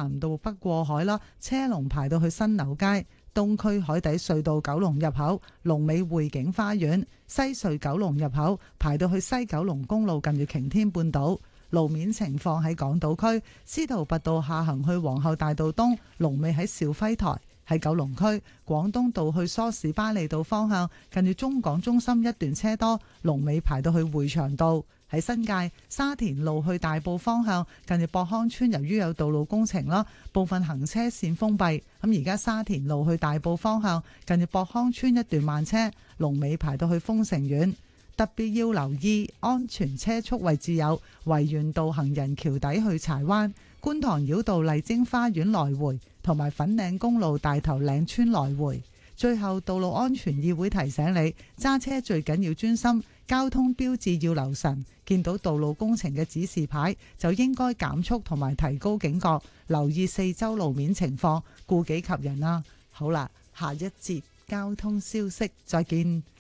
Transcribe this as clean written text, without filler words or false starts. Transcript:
蘭道北過海啦，車龍排到去新樓街。東區海底隧道九龍入口，龍尾匯景花園；西隧九龍入口排到去西九龍公路近住擎天半島。路面情況喺港島區，司徒拔道下行去皇后大道東，龍尾喺兆輝台；喺九龍區，廣東道去梳士巴利道方向，近住中港中心一段車多，龍尾排到去匯祥道。喺新界沙田路去大埔方向，近住博康村，由於有道路工程啦，部分行車線封閉。咁而家沙田路去大埔方向，近住博康村一段慢車，龍尾排到去豐城苑。特別要留意安全車速位置有維園道行人橋底去柴灣、觀塘繞道麗晶花園來回，同埋粉嶺公路大頭嶺村來回。最後，道路安全議會提醒你，揸車最緊要專心，交通標誌要留神，見到道路工程嘅指示牌就應該減速同埋提高警覺，留意四周路面情況，顧己及人啦。好啦，下一節交通消息再見。